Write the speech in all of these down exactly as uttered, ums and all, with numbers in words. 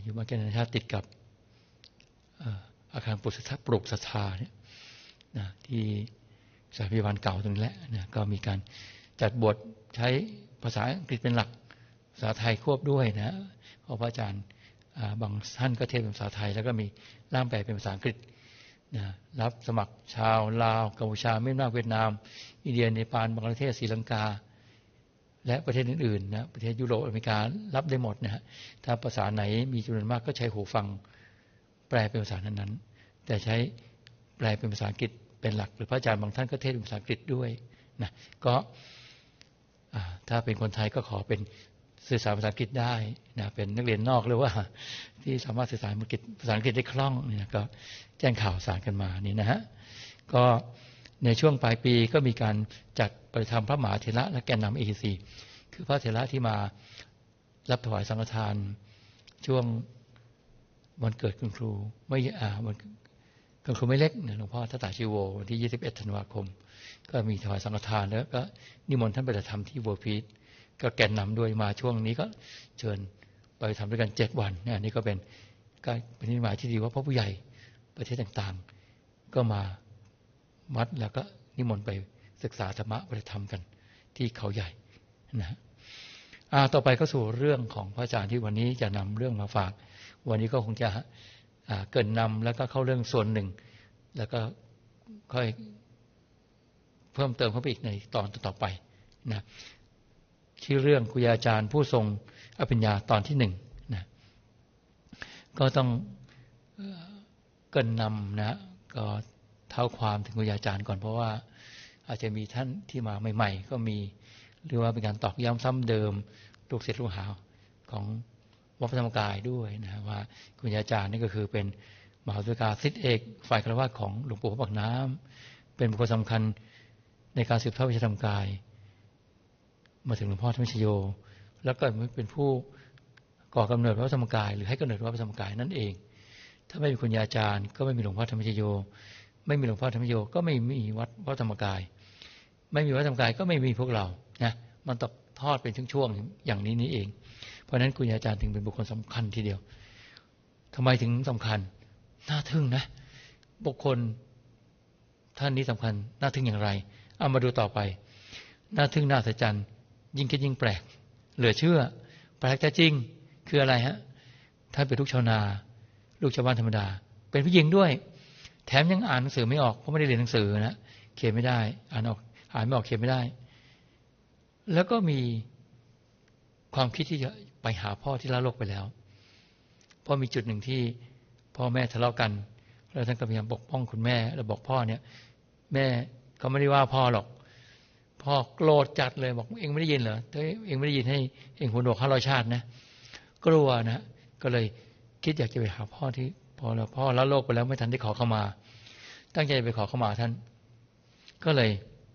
อยู่บ้านแก้วนานาชาติติดกับอาคารปลูกศรัทธาปลูกศรัทธาเนี่ยนะที่สถานพยาบาลเก่าตรงนี้แหละนะก็มีการจัดบทใช้ภาษาอังกฤษเป็นหลักภาษาไทยควบด้วยนะเพราะพระอาจารย์บางท่านก็เทศเป็นภาษาไทยแล้วก็มีร่างแปลเป็นภาษาอังกฤษนะรับสมัครชาวลาวกัมพูชาเมียนมาเวียดนามอินเดียเนปาลบังกลาเทศศรีลังกาและประเทศอื่นๆนะประเทศยุโรปอเมริการับได้หมดนะฮะถ้าภาษาไหนมีจำนวนมากก็ใช้หูฟังแปลเป็นภาษานั้นๆแต่ใช้แปลเป็นภาษาอังกฤษเป็นหลักหรือพระอาจารย์บางท่านก็เทศเป็นภาษาอังกฤษด้วยนะก็ถ้าเป็นคนไทยก็ขอเป็นสื่อสารภาษาอังกฤษได้นะเป็นนักเรียนนอกหรือว่าที่สามารถสื่อสารภาษาอังกฤษได้คล่องเนี่ยก็แจ้งข่าวสารกันมานี่นะฮะก็ในช่วงปลายปีก็มีการจัดปฏิธรรมพระมหาเถระและแกนนำ เอ ซี ซี คือพระเถระที่มารับถวายสังฆทานช่วงวันเกิดคุณครูไม่อ่าวันคุณครูไม่เล็กหลวงพ่อทัตตาชีโววันที่ยี่สิบเอ็ดธันวาคมก็มีถวายสังฆทานแล้วก็นิมนต์ท่านไปทำที่บัวพีชก็แกนนำด้วยมาช่วงนี้ก็เชิญไปทำด้วยกันเจ็ดวันเนี่ยนี่ก็เป็นก็เป็นนิมิตที่ดีว่าพระผู้ใหญ่ประเทศต่างๆก็มาวัดแล้วก็นิมนต์ไปศึกษาธรรมะปฏิธรรมกันที่เขาใหญ่นะฮะต่อไปก็สู่เรื่องของพระอาจารย์ที่วันนี้จะนำเรื่องมาฝากวันนี้ก็คงจะเกินนำแล้วก็เข้าเรื่องส่วนหนึ่งแล้วก็ค่อยเพิ่มเติมเข้าไปอีกในตอนต่อไปนะที่เรื่องครูอาจารย์ผู้ทรงอภิญญาตอนที่หนึ่งนะก็ต้องเกินนำนะก็เท้าความถึงครูอาจารย์ก่อนเพราะว่าอาจจะมีท่านที่มาใหม่ๆก็มีหรือว่าเป็นการตอกย้ำซ้ำเดิมลูกศิษย์ลูกหาของวัดพระธรรมกายด้วยนะว่าครูอาจารย์นี่ก็คือเป็นมหาวิทยาลัยศิษย์เอกฝ่ายคฤหัสถ์ของหลวงปู่พระปากน้ำเป็นบุคคลสำคัญในการสืบทอดวิชาธรรมกายมาถึงหลวงพ่อธรรมชโยแล้วก็เป็นผู้ก่อกำเนิดวัดธรรมกายหรือให้กำเนิดวัดธรรมกายนั่นเองถ้าไม่มีคุณอาจารย์ก็ไม่มีหลวงพ่อธรรมชโยไม่มีหลวงพ่อธรรมชโยก็ไม่มีวัดวัดธรรมกายไม่มีวัดธรรมกายก็ไม่มีพวกเรานะมันตกทอดเป็นช่วงๆอย่างนี้นี่เองเพราะฉะนั้นคุณอาจารย์ถึงเป็นบุคคลสำคัญทีเดียวทำไมถึงสำคัญน่าทึ่งนะบุคคลท่านนี้สำคัญน่าทึ่งอย่างไรเอามาดูต่อไปน่าทึ่งน่าอัศจรรย์ยิ่งคิดยิ่งแปลกเหลือเชื่อแปลกแต่จริงคืออะไรฮะท่านเป็นลูกชาวนาลูกชาวบ้านธรรมดาเป็นผู้หญิงด้วยแถมยังอ่านหนังสือไม่ออกเพราะไม่ได้เรียนหนังสือนะเขียนไม่ได้อ่านออกอ่านไม่ออกเขียนไม่ได้แล้วก็มีความคิดที่จะไปหาพ่อที่ละโลกไปแล้วเพราะมีจุดหนึ่งที่พ่อแม่ทะเลาะกันแล้วท่านก็พยายามปกป้องคุณแม่แล้วบอกพ่อเนี่ยแม่เขาไม่ได้ว่าพ่อหรอกพ่อโกรธจัดเลยบอกเองไม่ได้ยินเหรอเฮ้ยเองไม่ได้ยินให้เองหูหนวกห้าร้อยชาตินะกลัวนะก็เลยคิดอยากจะไปหาพ่อที่พอแล้วพ่อละโลกไปแล้วไม่ทันได้ขอเข้ามาตั้งใจไปขอเข้ามาท่านก็เลย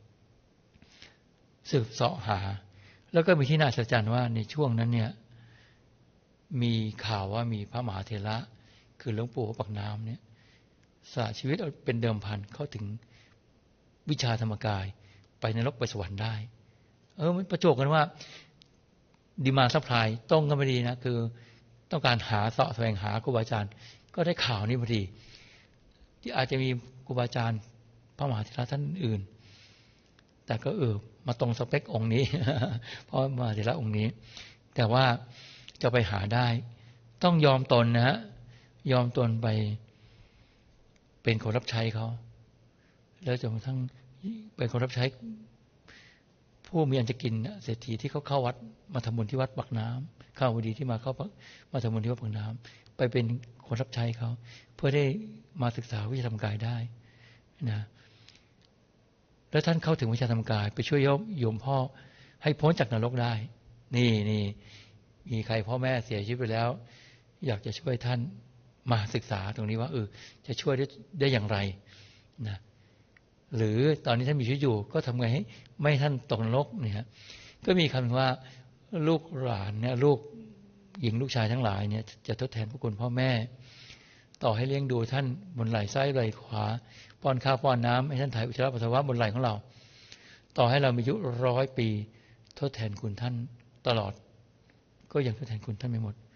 สืบเสาะหาแล้วก็มีที่น่าอัศจรรย์ว่าในช่วงนั้นเนี่ยมีข่าวว่ามีพระมหาเถระคือหลวงปู่พระปากน้ำเนี่ยสละชีวิตเป็นเดิมพันเข้าถึงวิชาธรรมกายไปนรกไปสวรรค์ได้เออมันประจวบกันว่าดีมาซัพพลายตรงกันพอดีนะคือต้องการหาเสาะแสวงหาครูบาอาจารย์ก็ได้ข่าวนี้พอดีที่อาจจะมีครูบาอาจารย์พระมหาเถระท่านอื่นแต่ก็เออมาตรงสเปคองค์นี้ เพราะมหาเถระองค์นี้แต่ว่าจะไปหาได้ต้องยอมตนนะฮะยอมตนไปเป็นคนรับใช้เขาแล้วจนกระทั่งเป็นคนรับใช้ผู้มีอันจะกินเศรษฐีที่เขาเข้าวัดมาทำบุญที่วัดปากน้ำข้าวดีที่มาเข้ามาทำบุญที่วัดปากน้ำไปเป็นคนรับใช้เขาเพื่อได้มาศึกษาวิชาธรรมกายได้นะแล้วท่านเข้าถึงวิชาธรรมกายไปช่วยโยมพ่อให้พ้นจากนรกได้นี่นี่มีใครพ่อแม่เสียชีวิตไปแล้วอยากจะช่วยท่านมาศึกษาตรงนี้ว่าเออจะช่วยได้ได้อย่างไรนะหรือตอนนี้ท่านมีชีวิตอยู่ก็ทำไงให้ไม่ท่านตกนรกเนี่ยก็มีคำว่าลูกหลานเนี่ยลูกหญิงลูกชายทั้งหลายเนี่ยจะทดแทนพระคุณพ่อแม่ต่อให้เลี้ยงดูท่านบนไหล่ซ้ายไหล่ขวาป้อนข้าวป้อนน้ำให้ท่านถ่ายอุจจาระปัสสาวะบนไหล่ของเราต่อให้เรามีอายุร้อยปีทดแทนคุณท่านตลอดก็ยังทดแทนคุณท่านไม่หมด